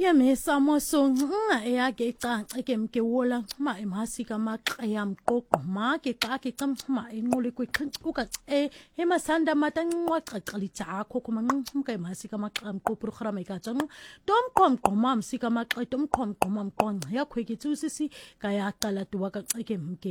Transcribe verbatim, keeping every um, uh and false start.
Yemesa mosonga eyake canca ke mkewola ma emasika maqaya mqoqo ma ke xa ke camma enqule kwiqhincuka e emasanda mata nqwaqaqali jakho kuma nqumka emasika maqam qopro khrama ikaca tomqomqo mamsika maqeto mqomqo mamqonqa yakhwekitsi usisi kaya qala tuwa ka ke mke